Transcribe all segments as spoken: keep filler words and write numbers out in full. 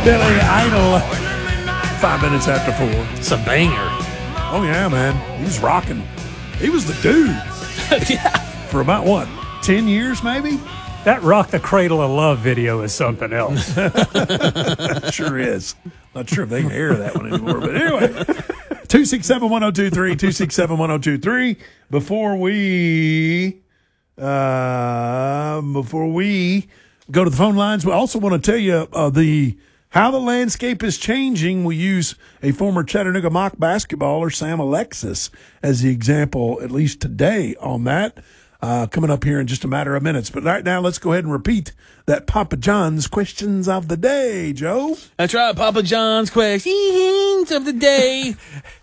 Billy Idol, five minutes after four. It's a banger. Oh, yeah, man. He was rocking. He was the dude. Yeah. For about, what, ten years maybe? That Rock the Cradle of Love video is something else. Sure is. Not sure if they can air that one anymore. But anyway, two six seven, one oh two three, two six seven, one oh two three. Before we, uh, before we go to the phone lines, we also want to tell you uh, the how the landscape is changing. We use a former Chattanooga Mock basketballer, Sam Alexis, as the example, at least today, on that. Uh, coming up here in just a matter of minutes. But right now, let's go ahead and repeat that Papa John's questions of the day, Joe. That's right, Papa John's questions of the day.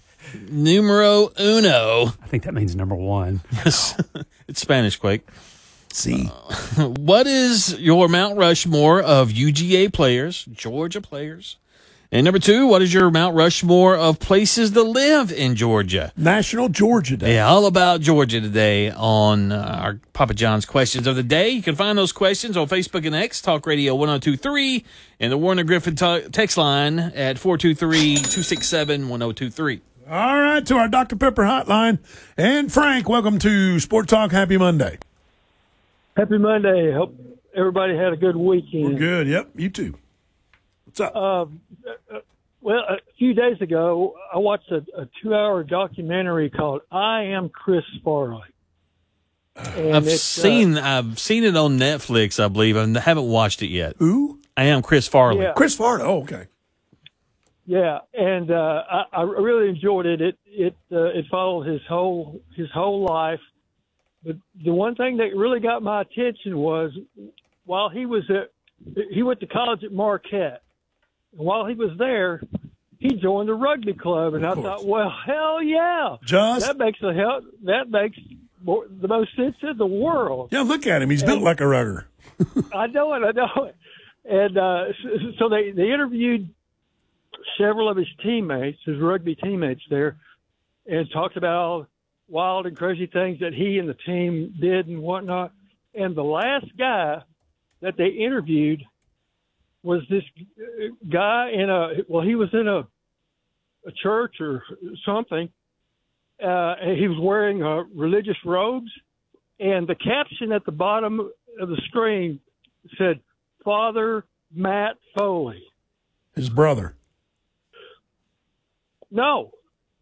Numero uno. I think that means number one. Yes. It's Spanish, Quake. See. Uh, what is your Mount Rushmore of U G A players, Georgia players? And number two, what is your Mount Rushmore of places to live in Georgia? National Georgia Day. Yeah, all about Georgia today on uh, our Papa John's questions of the day. You can find those questions on Facebook and X, Talk Radio one oh two three, and the Warner Griffin t- text line at four two three, two six seven, one oh two three. All right, to our Doctor Pepper hotline. And Frank, welcome to Sport Talk. Happy Monday. Happy Monday. Hope everybody had a good weekend. We're good. Yep, you too. What's up? Uh, well, a few days ago, I watched a, a two-hour documentary called "I Am Chris Farley." And I've it's, seen uh, I've seen it on Netflix, I believe, and I haven't watched it yet. Who? I am Chris Farley. Yeah. Chris Farley. Oh, okay. Yeah, and uh, I, I really enjoyed it. It it uh, it followed his whole his whole life. But the one thing that really got my attention was while he was at he went to college at Marquette. And while he was there, he joined the rugby club, and I thought, well, hell yeah, Just that makes the hell that makes more, the most sense in the world. yeah, look at him. He's built And- like a rugger. I know it, I know it. And uh, so they, they interviewed several of his teammates, his rugby teammates there, and talked about all wild and crazy things that he and the team did and whatnot. And the last guy that they interviewed was this guy in a, well, he was in a, a church or something. Uh, and he was wearing uh, religious robes. And the caption at the bottom of the screen said, Father Matt Foley. His brother. No.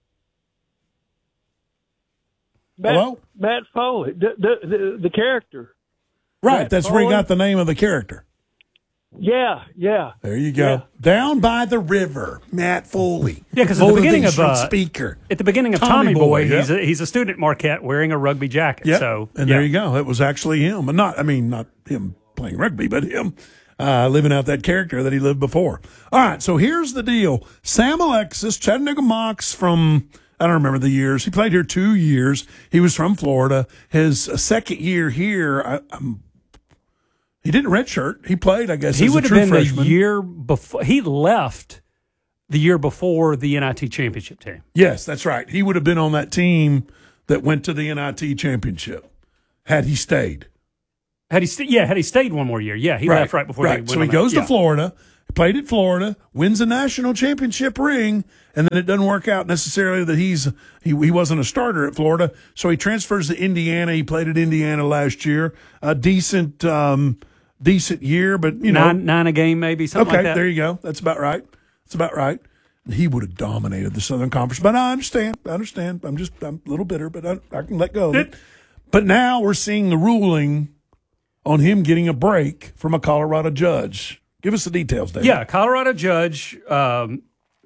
Matt, Hello? Matt Foley, the, the, the, the character. Right, Matt that's where he Foley? got the name of the character. Yeah, yeah. There you go. Yeah. Down by the river, Matt Foley. Yeah, because at the beginning of Motivational uh, speaker. at the beginning of Tommy Tommy, Boy, Boy, yeah. he's a, he's a student at Marquette wearing a rugby jacket. Yeah, So and yeah. there you go. It was actually him, but not. I mean, not him playing rugby, but him uh, living out that character that he lived before. All right, so here's the deal: Sam Alexis, Chattanooga Mocs from. I don't remember the years. He played here two years. He was from Florida. His second year here, I, I'm He didn't redshirt. He played, I guess, He as would a have true been freshman. the year before. He left the year before the N I T championship team. Yes, that's right. He would have been on that team that went to the N I T championship had he stayed. Had he, st- yeah, had he stayed one more year, yeah, he left right before. Right. He went So on he that. goes Yeah. to Florida, played at Florida, wins a national championship ring, and then it doesn't work out necessarily that he's he, he wasn't a starter at Florida. So he transfers to Indiana. He played at Indiana last year, a decent um, decent year, but you know, nine nine a game maybe something okay, like that. there you go. That's about right. That's about right. He would have dominated the Southern Conference, but I understand. I understand. I'm just I'm a little bitter, but I, I can let go of it. But now we're seeing the ruling on him getting a break from a Colorado judge. Give us the details, David. Yeah, Colorado judge um,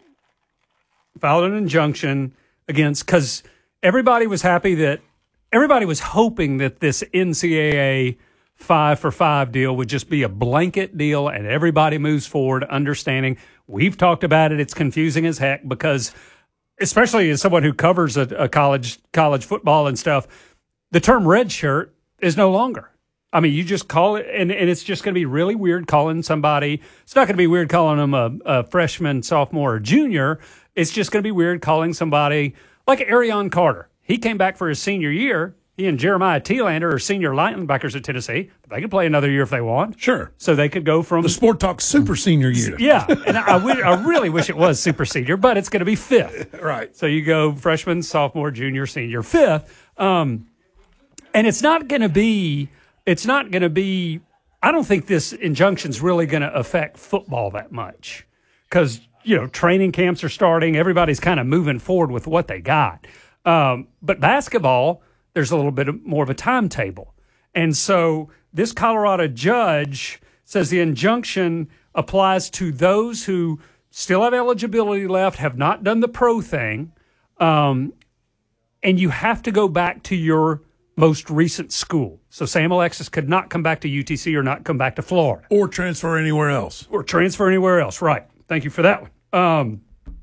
filed an injunction against, because everybody was happy that everybody was hoping that this N C double A five for five deal would just be a blanket deal and everybody moves forward understanding. We've talked about it. It's confusing as heck because, especially as someone who covers a, a college college football and stuff, the term red shirt is no longer. I mean, you just call it, and, and it's just going to be really weird calling somebody. It's not going to be weird calling them a, a freshman, sophomore, or junior. It's just going to be weird calling somebody like Arion Carter. He came back for his senior year, He and Jeremiah Thielander are senior linebackers at Tennessee. But they can play another year if they want. Sure. So they could go from The Sport Talk Super Senior year. Yeah, and I, I, wi- I really wish it was super senior, but it's going to be fifth. Right. So you go freshman, sophomore, junior, senior, fifth, um, and it's not going to be. It's not going to be. I don't think this injunction's really going to affect football that much because you know training camps are starting. Everybody's kind of moving forward with what they got. Um, but basketball, there's a little bit of, more of a timetable, and so this Colorado judge says the injunction applies to those who still have eligibility left, have not done the pro thing, um, and you have to go back to your most recent school. So Sam Alexis could not come back to U T C or not come back to Florida. Or transfer anywhere else. Or transfer anywhere else, right. Thank you for that one. Um,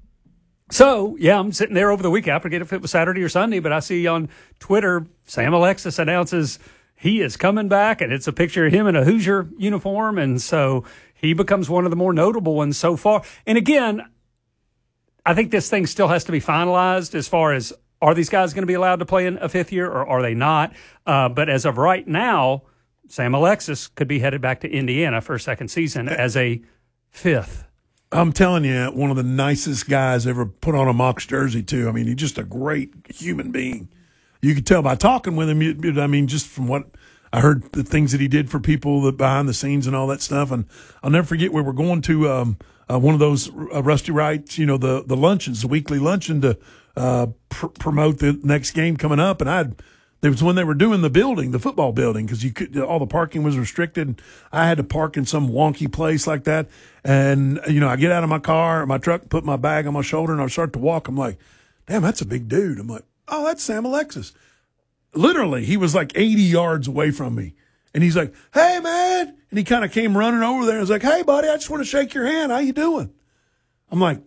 so, yeah, I'm sitting there over the weekend. I forget if it was Saturday or Sunday, but I see on Twitter, Sam Alexis announces he is coming back, and it's a picture of him in a Hoosier uniform, and so he becomes one of the more notable ones so far. And again, I think this thing still has to be finalized as far as are these guys going to be allowed to play in a fifth year or are they not? Uh, but as of right now, Sam Alexis could be headed back to Indiana for a second season as a fifth. I'm telling you, one of the nicest guys ever put on a Mocs jersey, too. I mean, he's just a great human being. You could tell by talking with him, you, I mean, just from what I heard, the things that he did for people that behind the scenes and all that stuff. And I'll never forget we were going to um, uh, one of those uh, Rusty Wrights, you know, the, the luncheons, the weekly luncheon to uh, pr- promote the next game coming up. And I had There was when they were doing the building, the football building, because you could all the parking was restricted. I had to park in some wonky place like that, and you know, I get out of my car, my truck, put my bag on my shoulder, and I start to walk. I'm like, "Damn, that's a big dude." I'm like, "Oh, that's Sam Alexis." Literally, he was like eighty yards away from me, and he's like, "Hey, man!" And he kind of came running over there. and was like, "Hey, buddy, I just want to shake your hand. How you doing?" I'm like.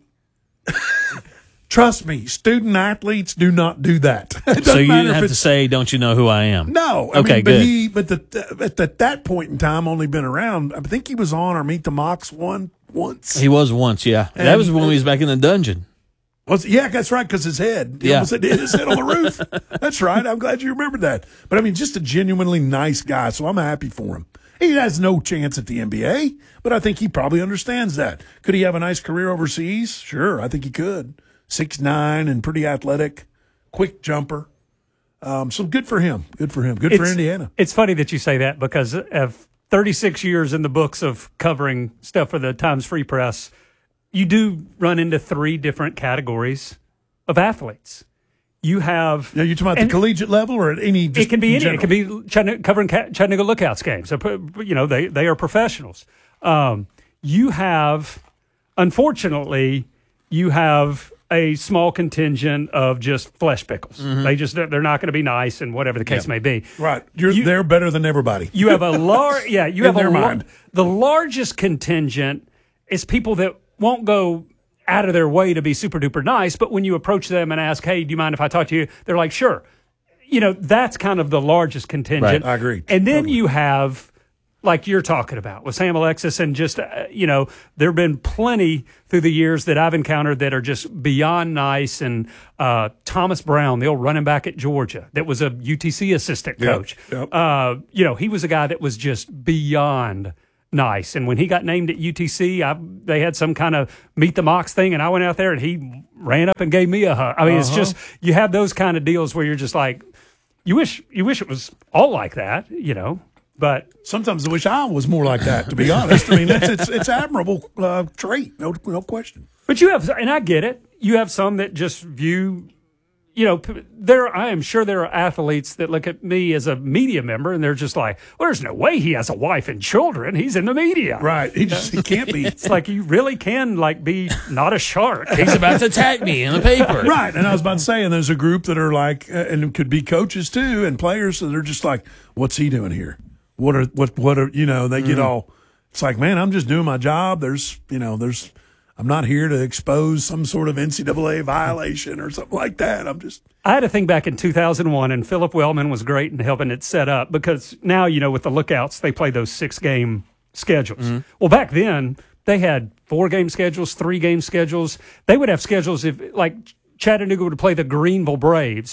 Trust me, student athletes do not do that. So you didn't have to say, "Don't you know who I am?" No. I okay, mean, good. But he, but the, at, the, at that point in time, only been around. I think he was on our Meet the Mocs one once. He was once, yeah. And that was when he was back in the dungeon. Was yeah, that's right, because his head. He Yeah. almost hit his head on the roof. That's right. I'm glad you remembered that. But I mean, just a genuinely nice guy. So I'm happy for him. He has no chance at the N B A, but I think he probably understands that. Could he have a nice career overseas? Sure, I think he could. six nine and pretty athletic, quick jumper. Um, so good for him. Good for him. Good for It's- Indiana. It's funny that you say that because of thirty-six years in the books of covering stuff for the Times Free Press, you do run into three different categories of athletes. You have Yeah, you talking about and the collegiate level or at any? Just it can be in any. It can be Chattanooga, covering Chattanooga Lookouts games. So, you know, they they are professionals. Um, you have, unfortunately, you have a small contingent of just flesh pickles. Mm-hmm. They just they're not going to be nice and whatever the case may be. right. You're You- they're better than everybody. You have a large, yeah. You In have a their lar- mind. the largest contingent is people that won't go out of their way to be super duper nice, but when you approach them and ask, "Hey, do you mind if I talk to you?" They're like, "Sure." You know, that's kind of the largest contingent. Right, I agree. And then Totally. you have, like you're talking about with Sam Alexis, and just uh, you know, there have been plenty through the years that I've encountered that are just beyond nice. And uh, Thomas Brown, the old running back at Georgia, that was a U T C assistant Yep, coach. yep. Uh, you know, he was a guy that was just beyond nice. And when he got named at U T C, I, they had some kind of Meet the Mocs thing, and I went out there and he ran up and gave me a hug. I mean, Uh-huh. it's just you have those kind of deals where you're just like, you wish you wish it was all like that, you know. But Sometimes I wish I was more like that. To be honest, I mean, it's it's, it's admirable uh, trait, no no question. but you have, and I get it. You have some that just view, you know, p- there. I am sure there are athletes that look at me as a media member, and they're just like, "Well, there's no way he has a wife and children. He's in the media." Right? He just he can't be. It's like you really can like be not a shark. He's about to attack me in the paper. Right, and I was about to say, and there's a group that are like, uh, and it could be coaches too, and players that are just like, "What's he doing here? What are what what are you know?" They get all. It's like, man, I'm just doing my job. There's you know, there's. I'm not here to expose some sort of N C double A violation or something like that. I'm just. I had a thing back in two thousand one, and Philip Wellman was great in helping it set up because now, you know, with the Lookouts, they play those six-game schedules. Well, back then, they had four-game schedules, three-game schedules. They would have schedules if, like, Chattanooga would play the Greenville Braves,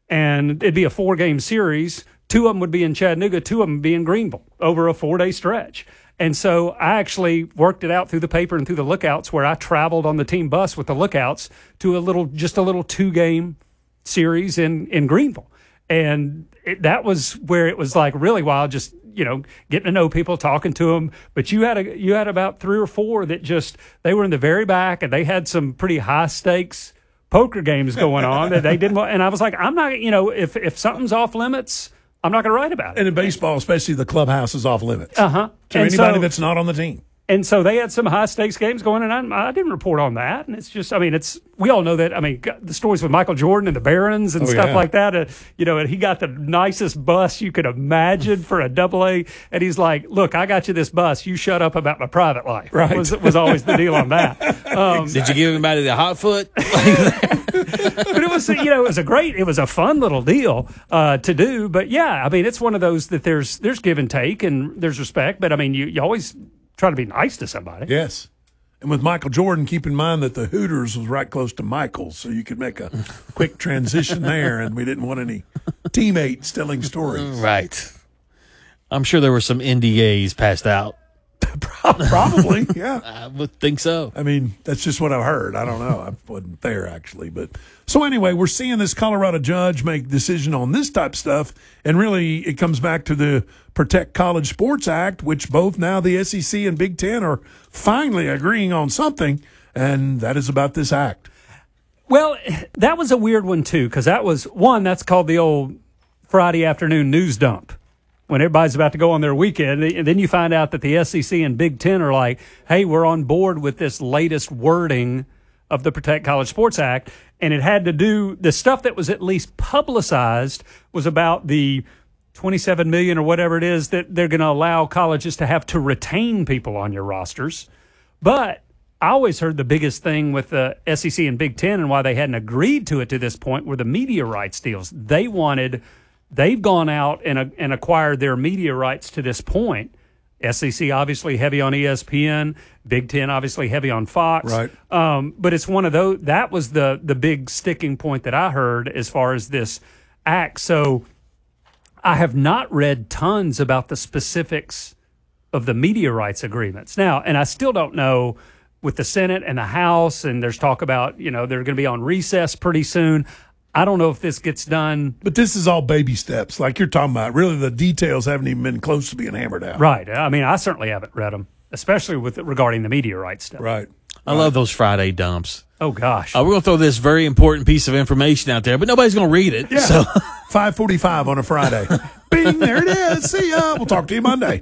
and it'd be a four-game series. Two of them would be in Chattanooga, two of them would be in Greenville over a four-day stretch. And so I actually worked it out through the paper and through the lookouts, where I traveled on the team bus with the lookouts to a little, just a little two-game series in, in Greenville. And it, that was where it was like really wild, just, you know, getting to know people, talking to them. But you had a, you had about three or four that just, they were in the very back, and they had some pretty high stakes poker games going on that they didn't want. And I was like, I'm not, you know, if, if something's off limits, I'm not going to write about it. And in baseball, especially, the clubhouse is off limits. Uh-huh. To And anybody so- that's not on the team. And so they had some high stakes games going, and I, I didn't report on that. And it's just, I mean, it's, we all know that. I mean, the stories with Michael Jordan and the Barons and Oh, stuff yeah. like that. Uh, you know, and he got the nicest bus you could imagine for a double A. And he's like, look, I got you this bus. You shut up about my private life. Right. Was, was always the deal on that. Um, Did you give anybody the hot foot? but it was, you know, it was a great, it was a fun little deal uh, to do. But yeah, I mean, it's one of those that there's, there's give and take and there's respect. But I mean, you, you always try to be nice to somebody. Yes. And with Michael Jordan, keep in mind that the Hooters was right close to Michael's, so you could make a quick transition there, and we didn't want any teammates telling stories. Right. I'm sure there were some N D As passed out. Probably, yeah. I would think so. I mean, that's just what I've heard. I don't know. I wasn't there, actually. But so anyway, we're seeing this Colorado judge make decision on this type of stuff, and really it comes back to the Protect College Sports Act, which both now the S E C and Big Ten are finally agreeing on something, and that is about this act. Well, that was a weird one, too, because that was, one, that's called the old Friday afternoon news dump, when everybody's about to go on their weekend. And then you find out that the S E C and Big Ten are like, hey, we're on board with this latest wording of the Protect College Sports Act. And it had to do, the stuff that was at least publicized was about the twenty-seven million dollars or whatever it is that they're going to allow colleges to have to retain people on your rosters. But I always heard the biggest thing with the S E C and Big Ten and why they hadn't agreed to it to this point were the media rights deals. They wanted, they've gone out and, uh, and acquired their media rights to this point. S E C obviously heavy on E S P N, Big Ten obviously heavy on Fox. Right. Um, but it's one of those, that was the the big sticking point that I heard as far as this act. So I have not read tons about the specifics of the media rights agreements. Now, and I still don't know with the Senate and the House, and there's talk about, you know, they're going to be on recess pretty soon. I don't know if this gets done. But this is all baby steps, like you're talking about. Really, the details haven't even been close to being hammered out. Right. I mean, I certainly haven't read them, especially with regarding the media rights stuff. Right. I love those Friday dumps. Oh, gosh. Uh, we're going to throw this very important piece of information out there, but nobody's going to read it. Yeah. So five forty-five on a Friday. Bing, there it is. See ya. We'll talk to you Monday.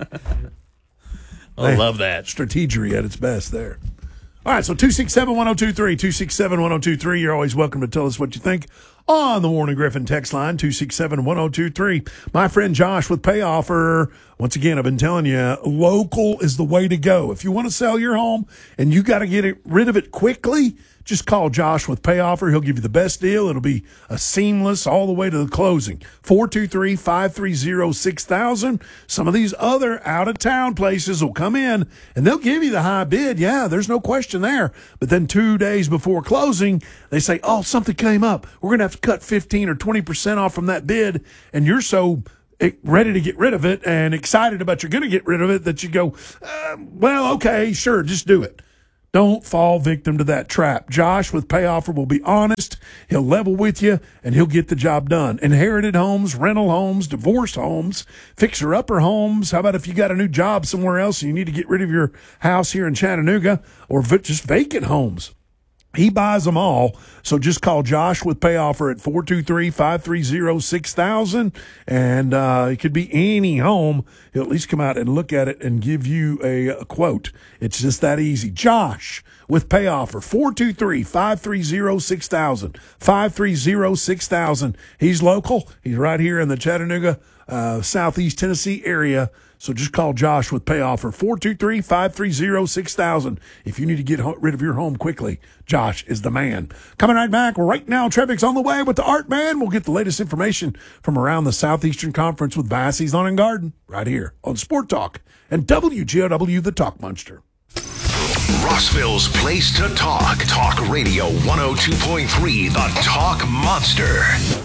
I Hey, love that. Strategery at its best there. All right, so two six seven, one oh two three, two six seven, one oh two three. You're always welcome to tell us what you think on the Warren and Griffin text line, two six seven, one oh two three. My friend Josh with Pay Offer. Once again, I've been telling you, local is the way to go. If you want to sell your home and you got to get it, rid of it quickly, just call Josh with Pay Offer. He'll give you the best deal. It'll be a seamless all the way to the closing. four two three, five three zero, six thousand. Some of these other out-of-town places will come in, and they'll give you the high bid. Yeah, there's no question there. But then two days before closing, they say, oh, something came up. We're going to have to cut fifteen or twenty percent off from that bid, and you're so ready to get rid of it and excited about you're going to get rid of it that you go, uh, well, okay, sure, just do it. Don't fall victim to that trap. Josh with Pay Offer will be honest. He'll level with you, and he'll get the job done. Inherited homes, rental homes, divorce homes, fixer-upper homes. How about if you got a new job somewhere else and you need to get rid of your house here in Chattanooga, or v- just vacant homes? He buys them all. So just call Josh with Pay Offer at four two three, five three zero, six thousand. And uh, it could be any home. He'll at least come out and look at it and give you a, a quote. It's just that easy. Josh with Pay Offer, four two three, five three zero, six thousand. five three zero, six thousand. He's local. He's right here in the Chattanooga, uh, Southeast Tennessee area. So just call Josh with Pay Offer, four two three, five three zero, six thousand. If you need to get ho- rid of your home quickly, Josh is the man. Coming right back. Right now, traffic's on the way with the Art Man. We'll get the latest information from around the Southeastern Conference with Bassey's Lawn and Garden right here on Sport Talk and W G O W, the Talk Monster. Rossville's place to talk. Talk Radio one oh two point three, the Talk Monster.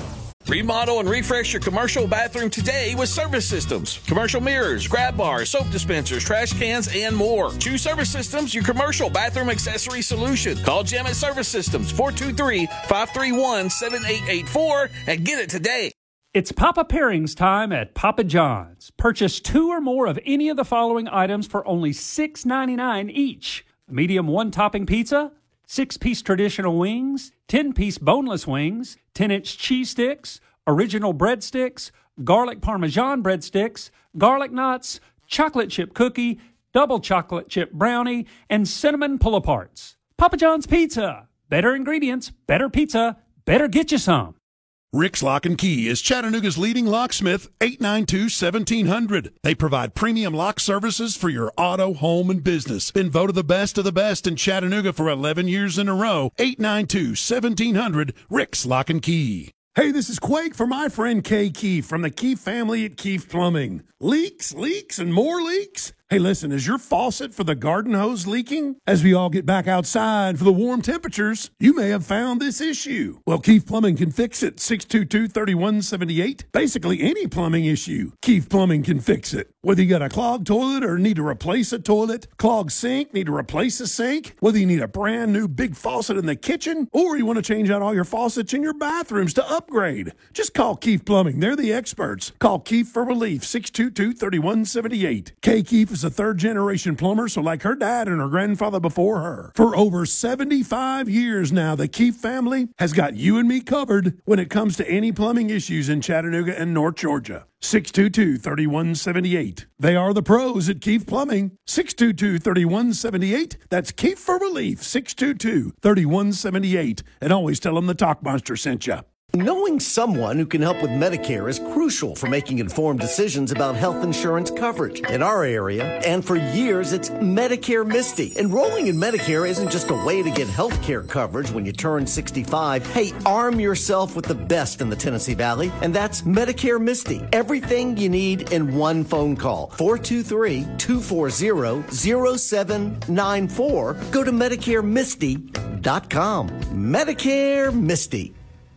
Remodel and refresh your commercial bathroom today with Service Systems. Commercial mirrors, grab bars, soap dispensers, trash cans, and more. Choose Service Systems, your commercial bathroom accessory solution. Call Jim at Service Systems, four two three, five three one, seven eight eight four, and get it today. It's Papa Pairings time at Papa John's. Purchase two or more of any of the following items for only six ninety-nine each. A medium one-topping pizza, six-piece traditional wings, ten-piece boneless wings, ten-inch cheese sticks, original breadsticks, garlic parmesan breadsticks, garlic knots, chocolate chip cookie, double chocolate chip brownie, and cinnamon pull-aparts. Papa John's Pizza. Better ingredients, better pizza, better get you some. Rick's Lock and Key is Chattanooga's leading locksmith, eight nine two, one seven zero zero. They provide premium lock services for your auto, home, and business. Been voted the best of the best in Chattanooga for eleven years in a row. eight nine two, one seven zero zero, Rick's Lock and Key. Hey, this is Quake for my friend Kay Keefe from the Keefe family at Keefe Plumbing. Leaks, leaks, and more leaks? Hey, listen, is your faucet for the garden hose leaking? As we all get back outside for the warm temperatures, you may have found this issue. Well, Keefe Plumbing can fix it. six two two, three one seven eight. Basically, any plumbing issue, Keefe Plumbing can fix it. Whether you got a clogged toilet or need to replace a toilet, clogged sink, need to replace a sink, whether you need a brand new big faucet in the kitchen, or you want to change out all your faucets in your bathrooms to upgrade, just call Keefe Plumbing. They're the experts. Call Keefe for relief, six two two, three one seven eight. Kay Keefe is a third-generation plumber, so like her dad and her grandfather before her. For over seventy-five years now, the Keefe family has got you and me covered when it comes to any plumbing issues in Chattanooga and North Georgia. six two two, three one seven eight. They are the pros at Keefe Plumbing. six two two, three one seven eight. That's Keefe for relief, six two two, three one seven eight. And always tell them the Talk Monster sent you. Knowing someone who can help with Medicare is crucial for making informed decisions about health insurance coverage. In our area, and for years, it's Medicare Misty. Enrolling in Medicare isn't just a way to get health care coverage when you turn sixty-five. Hey, arm yourself with the best in the Tennessee Valley, and that's Medicare Misty. Everything you need in one phone call. four two three, two four zero, zero seven nine four. Go to Medicare Misty dot com. Medicare Misty.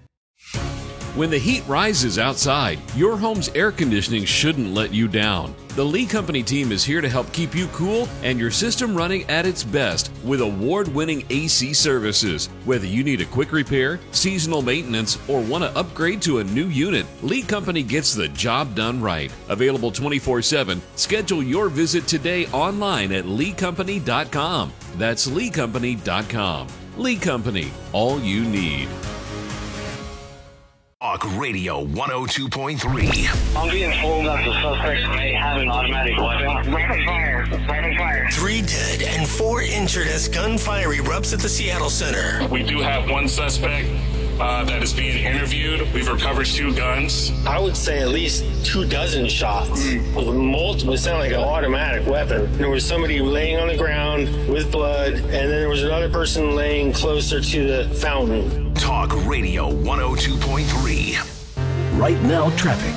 When the heat rises outside, your home's air conditioning shouldn't let you down. The Lee Company team is here to help keep you cool and your system running at its best with award-winning A C services. Whether you need a quick repair, seasonal maintenance, or want to upgrade to a new unit, Lee Company gets the job done right. Available twenty-four seven, schedule your visit today online at lee company dot com. That's lee company dot com. Lee Company, all you need. Talk Radio one oh two point three. I'm being told that the suspect may have an automatic weapon. Rapid fire. Rapid fire. Three dead and four injured as gunfire erupts at the Seattle Center. We do have one suspect uh, that is being interviewed. We've recovered two guns. I would say at least two dozen shots. Mm. With multiple, it sounded like an automatic weapon. There was somebody laying on the ground with blood, and then there was another person laying closer to the fountain. Talk Radio one oh two point three. Right now, traffic.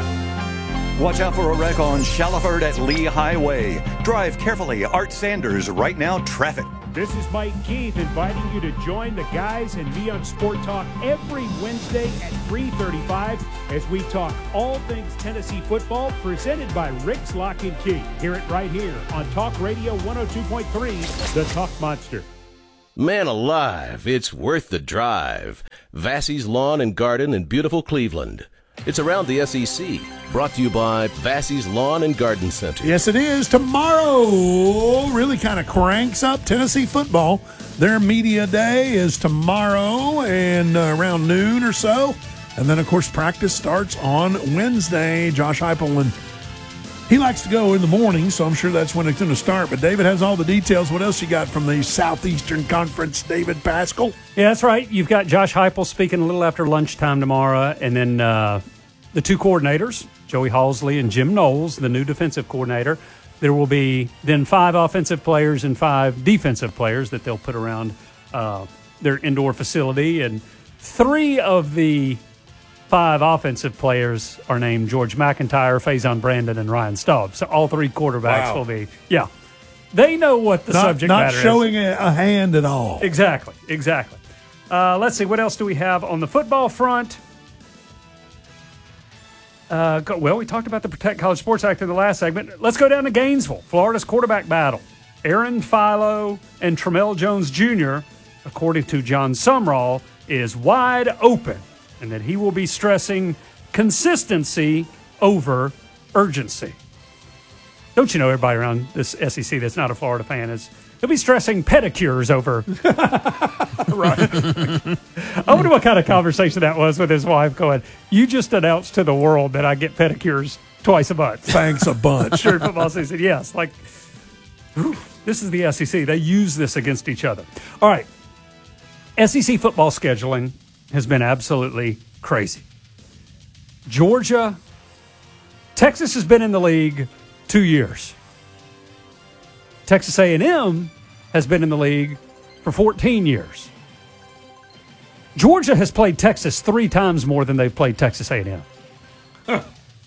Watch out for a wreck on Shallowford at Lee Highway. Drive carefully. Art Sanders, Right Now, traffic. This is Mike Keith inviting you to join the guys and me on Sport Talk every Wednesday at three thirty-five as we talk all things Tennessee football presented by Rick's Lock and Key. Hear it right here on Talk Radio one oh two point three, the Talk Monster. Man alive, it's worth the drive. Vassie's Lawn and Garden in beautiful Cleveland. It's around the S E C. Brought to you by Vassie's Lawn and Garden Center. Yes, it is. Tomorrow really kind of cranks up Tennessee football. Their media day is tomorrow and uh, around noon or so. And then, of course, practice starts on Wednesday. Josh Heupel, and he likes to go in the morning, so I'm sure that's when it's going to start. But David has all the details. What else you got from the Southeastern Conference, David Pascal? Yeah, that's right. You've got Josh Heupel speaking a little after lunchtime tomorrow, and then uh, the two coordinators, Joey Halsley and Jim Knowles, the new defensive coordinator. There will be then five offensive players and five defensive players that they'll put around uh, their indoor facility. And three of the five offensive players are named George McIntyre, Faison Brandon, and Ryan Staub. So all three quarterbacks wow. will be, yeah. They know what the not, subject not matter is. Not showing a, a hand at all. Exactly, exactly. Uh, let's see, what else do we have on the football front? Uh, go- well, we talked about the Protect College Sports Act in the last segment. Let's go down to Gainesville, Florida's quarterback battle. Aaron Philo and Tramell Jones Junior, according to John Sumrall, is wide open, and that he will be stressing consistency over urgency. Don't you know everybody around this S E C that's not a Florida fan is he'll be stressing pedicures over. Right. I wonder what kind of conversation that was with his wife going, you just announced to the world that I get pedicures twice a month. Thanks a bunch. During football season, yes. Like, whew, this is the S E C. They use this against each other. All right. S E C football scheduling has been absolutely crazy. Georgia, Texas has been in the league two years. Texas A and M has been in the league for fourteen years. Georgia has played Texas three times more than they've played Texas A and M. Huh.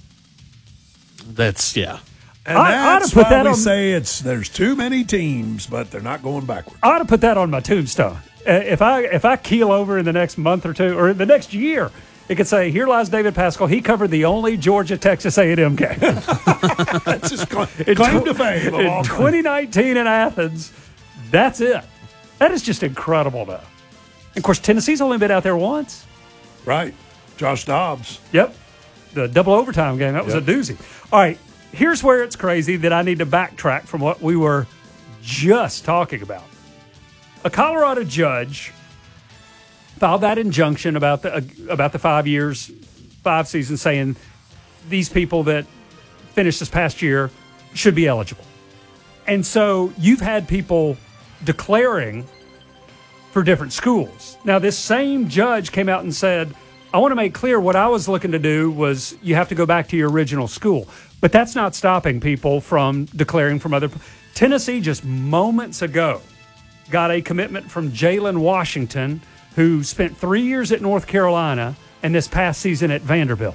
That's, yeah. And I, that's I'd put why that we on, say it's there's too many teams, but they're not going backwards. I ought to put that on my tombstone. Uh, if I if I keel over in the next month or two, or the next year, it could say, here lies David Pascal. He covered the only Georgia-Texas A and M game. That's just claim, claim to fame. Of In all twenty nineteen in Athens, that's it. That is just incredible, though. And of course, Tennessee's only been out there once. Right. Josh Dobbs. Yep. The double overtime game. That was Yep. a doozy. All right. Here's where it's crazy that I need to backtrack from what we were just talking about. A Colorado judge filed that injunction about the uh, about the five years, five seasons, saying these people that finished this past year should be eligible. And so you've had people declaring for different schools. Now, this same judge came out and said, I want to make clear what I was looking to do was you have to go back to your original school. But that's not stopping people from declaring from other. Tennessee just moments ago got a commitment from Jalen Washington, who spent three years at North Carolina and this past season at Vanderbilt.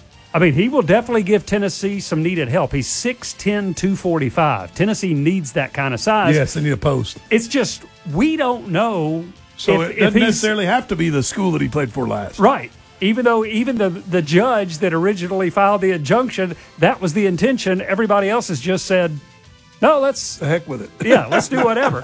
I mean, he will definitely give Tennessee some needed help. He's six ten, two forty-five. Tennessee needs that kind of size. Yes, they need a post. It's just, we don't know. So if, it if doesn't he's, necessarily have to be the school that he played for last. Right. Even though even the, the judge that originally filed the injunction, that was the intention. Everybody else has just said, no, let's. The heck with it. Yeah, let's do whatever.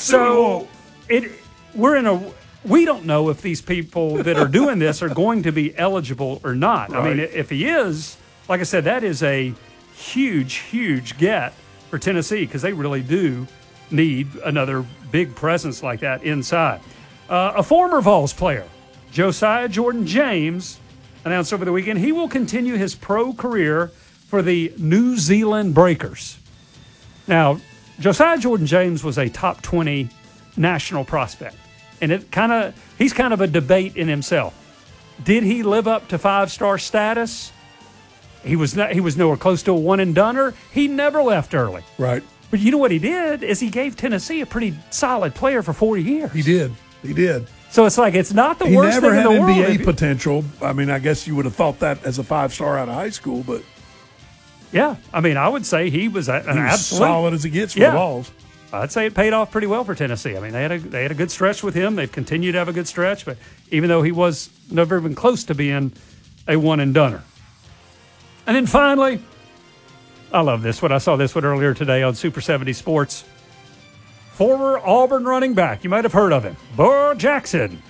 So it we're in a. We don't know if these people that are doing this are going to be eligible or not. Right. I mean, if he is, like I said, that is a huge, huge get for Tennessee because they really do need another big presence like that inside. Uh, a former Vols player, Josiah Jordan James, announced over the weekend he will continue his pro career for the New Zealand Breakers. Now, Josiah Jordan James was a top twenty national prospect. And it kind of he's kind of a debate in himself. Did he live up to five-star status? He was not, he was nowhere close to a one-and-doneer. He never left early. Right. But you know what he did is he gave Tennessee a pretty solid player for four years. He did. He did. So it's like it's not the he worst never thing had in the N B A world. potential. I mean, I guess you would have thought that as a five-star out of high school, but Yeah, I mean, I would say he was a, an he was absolute solid as it gets for yeah. the Vols. I'd say it paid off pretty well for Tennessee. I mean, they had a they had a good stretch with him. They've continued to have a good stretch, but even though he was never even close to being a one-and-doneer. And then finally, I love this one. I saw this one earlier today on Super seventy Sports. Former Auburn running back, you might have heard of him, Bo Jackson,